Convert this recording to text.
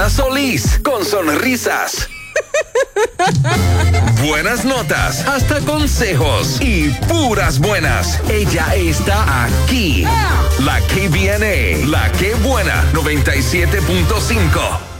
Diana Solís, con sonrisas. Buenas notas, hasta consejos y puras buenas. Ella está aquí. La que viene, la que buena, 97.5.